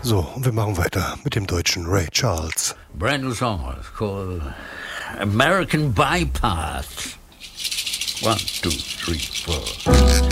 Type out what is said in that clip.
So, und wir machen weiter mit dem deutschen Ray Charles. Brand new song called American Bypass. 1, 2, 3, 4.